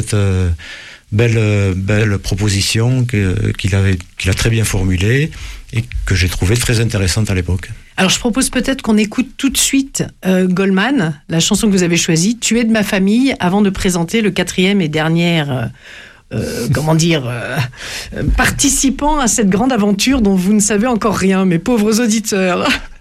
cette belle proposition qu'il a très bien formulée et que j'ai trouvée très intéressante à l'époque. Alors je propose peut-être qu'on écoute tout de suite Goldman, la chanson que vous avez choisie, Tu es de ma famille, avant de présenter le 4e et dernier participant à cette grande aventure dont vous ne savez encore rien, mes pauvres auditeurs.